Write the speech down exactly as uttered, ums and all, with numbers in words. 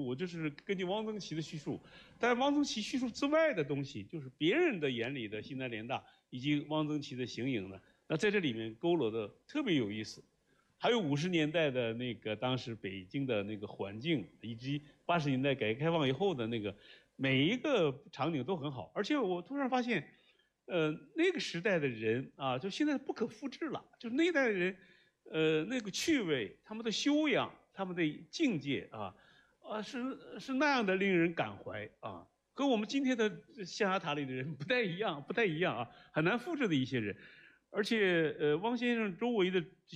我就是根据汪曾祺的叙述，但是汪曾祺叙述之外的东西，就是别人的眼里的西南联大以及汪曾祺的形影呢，那在这里面勾勒的特别有意思。还有五十年代的那个当时北京的那个环境，以及八十年代改革开放以后的那个每一个场景都很好。而且我突然发现，呃，那个时代的人啊，就现在不可复制了。就那一代的人，呃，那个趣味、他们的修养、他们的境界啊，啊，是是那样的令人感怀啊，跟我们今天的象牙塔里的人不太一样，不太一样啊，很难复制的一些人。而且，呃，汪先生周围的